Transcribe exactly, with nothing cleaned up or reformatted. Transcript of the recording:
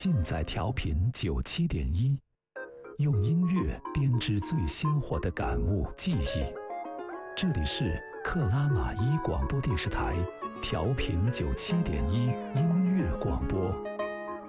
尽在调频九七点一，用音乐编织最鲜活的感悟记忆。这里是克拉玛依广播电视台调频九七点一音乐广播。